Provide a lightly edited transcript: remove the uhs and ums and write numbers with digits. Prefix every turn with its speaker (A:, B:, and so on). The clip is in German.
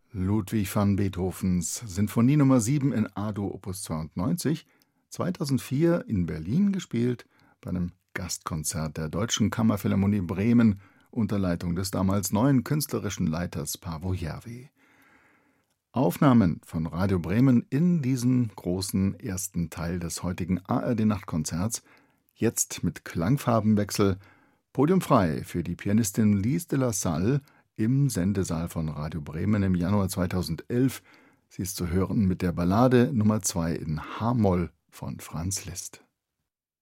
A: Ludwig van Beethovens Sinfonie Nummer 7 in A-Dur Opus 92, 2004 in Berlin gespielt bei einem Gastkonzert der Deutschen Kammerphilharmonie Bremen unter Leitung des damals neuen künstlerischen Leiters Paavo Järvi. Aufnahmen von Radio Bremen in diesem großen ersten Teil des heutigen ARD-Nachtkonzerts, jetzt mit Klangfarbenwechsel, podiumfrei für die Pianistin Lise de la Salle im Sendesaal von Radio Bremen im Januar 2011. Sie ist zu hören mit der Ballade Nummer 2 in H-Moll von Franz Liszt.